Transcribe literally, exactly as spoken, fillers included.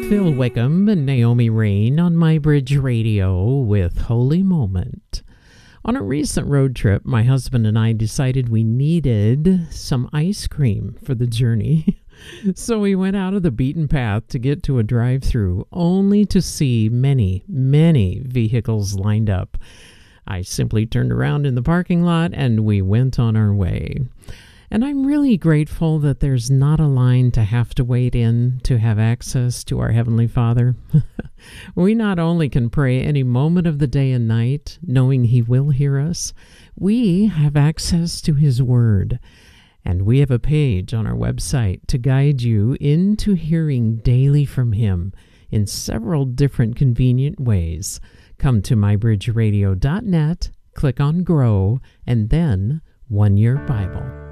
Phil Wickham and Naomi Rain on My Bridge Radio with Holy Moment. On a recent road trip, my husband and I decided we needed some ice cream for the journey. So we went out of the beaten path to get to a drive-thru, only to see many, many vehicles lined up. I simply turned around in the parking lot and we went on our way. And I'm really grateful that there's not a line to have to wait in to have access to our Heavenly Father. We not only can pray any moment of the day and night, knowing He will hear us, we have access to His Word. And we have a page on our website to guide you into hearing daily from Him in several different convenient ways. Come to my bridge radio dot net, click on Grow, and then One Year Bible.